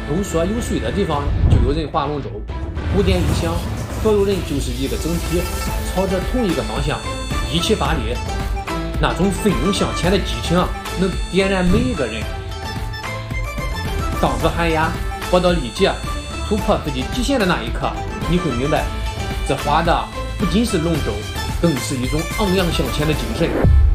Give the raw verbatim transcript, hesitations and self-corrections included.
都说有水的地方就有人划龙舟，鼓点一响，所有人就是一个整体，朝着同一个方向一起发力，那种奋勇向前的激情能点燃每一个人。当子寒鸦搏到力竭，突破自己极限的那一刻，你会明白，这划的不仅是龙舟，更是一种昂扬向前的精神。